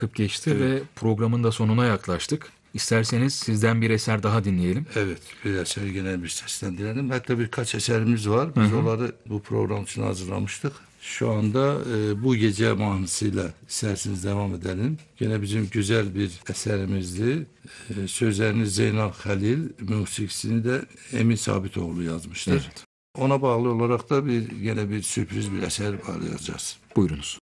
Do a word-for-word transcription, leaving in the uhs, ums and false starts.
Vakit geçti Evet. ve programın da sonuna yaklaştık. İsterseniz sizden bir eser daha dinleyelim. Evet, bir eser genel bir seslendirelim. Hatta birkaç eserimiz var. Hı Biz hı. onları bu program için hazırlamıştık. Şu anda e, bu gece manasıyla isterseniz devam edelim. Gene bizim güzel bir eserimizdi. E, sözlerini Zeynal Halil, musikisini de Emin Sabitoğlu yazmıştır. Evet. Ona bağlı olarak da bir gene bir sürpriz bir eser bağlayacağız. Buyurunuz.